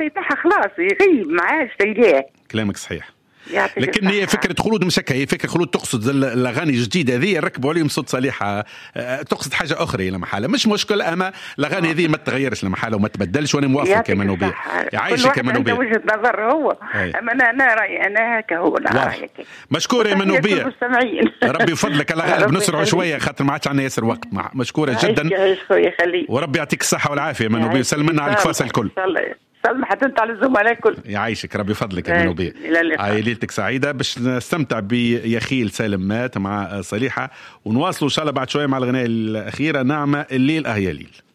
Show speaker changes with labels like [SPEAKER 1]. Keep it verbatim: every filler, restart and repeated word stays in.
[SPEAKER 1] الوظيفة تاعها خلاص يغيب ما عادش تلقاه.
[SPEAKER 2] كلامك صحيح. لكن هي فكرة خلود مش هكا، هي فكرة خلود تقصد الأغاني الجديدة هذه ركبوا عليهم صوت صالحة، تقصد حاجة أخرى لما حالة مش مشكل، أما الأغاني هذه ما تغيرش لما حالة وما تبدلش، وأنا موافق كما نوبي يعيش كما نوبي.
[SPEAKER 1] وجهة نظر هو، أما أنا أنا رأيي أنا هكا هو رأيك.
[SPEAKER 2] مشكورة يا منوبية، ربي يفضلك الله غالب نسرعوا شوية خاطر ما عادش عندنا ياسر وقت. مشكورة جدا وربي يعطيك الصحة والعافية منوبية، وسلمنا على الفاصل الكل.
[SPEAKER 1] سلم حتى انت على الزملاء الكل.
[SPEAKER 2] يعيشك ربي فضلك يا منوبي. ليلتك سعيده. باش نستمتع بيخيل سالم مات مع صليحه، ونواصلوا ان شاء الله بعد شويه مع الغناء الاخيره نعمه الليل اهيا ليل.